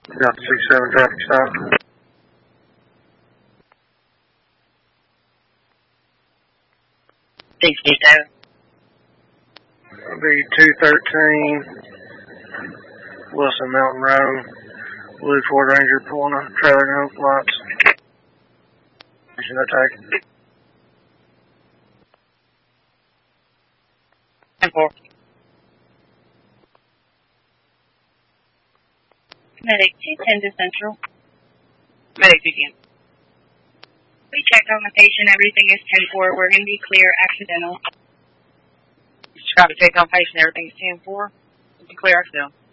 Got 67 traffic stop. Thanks, Dave. It'll be 213 Wilson Mountain Road. Blue Ford Ranger pulling a trailer no lights. No tag. 10-4. Medic 210 to Central. Medic 210. We checked on the patient. Everything is 10-4. We're going to be clear accidental. Just got to take on patient. Everything's 10-4. Be clear accidental.